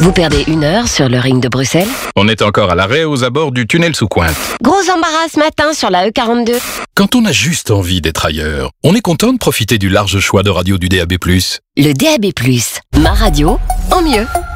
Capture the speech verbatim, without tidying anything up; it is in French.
Vous perdez une heure sur le ring de Bruxelles. On est encore à l'arrêt aux abords du tunnel sous Cointe. Gros embarras ce matin sur la E quarante-deux. Quand on a juste envie d'être ailleurs, on est content de profiter du large choix de radio du D A B plus. Le D A B plus, ma radio en mieux.